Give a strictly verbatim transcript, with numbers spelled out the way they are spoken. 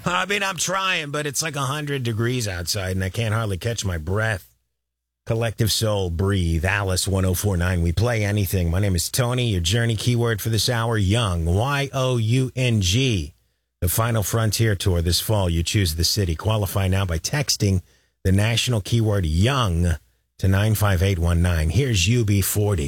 I mean, I'm trying, but it's like one hundred degrees outside, and I can't hardly catch my breath. Collective Soul, Breathe, Alice one oh four point nine. We play anything. My name is Tony. Your journey keyword for this hour, Young, Y O U N G. The Final Frontier Tour this fall. You choose the city. Qualify now by texting the national keyword Young to nine five eight one nine. Here's U B forty.